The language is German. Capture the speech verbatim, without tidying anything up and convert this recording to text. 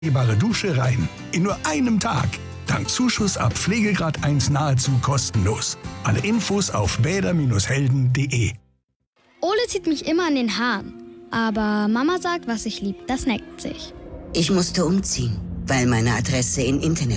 begehbare Dusche rein. In nur einem Tag. Dank Zuschuss ab Pflegegrad eins nahezu kostenlos. Alle Infos auf bäder Bindestrich helden Punkt de. Ole zieht mich immer an den Haaren. Aber Mama sagt, was ich lieb, das neckt sich. Ich musste umziehen, weil meine Adresse in Internet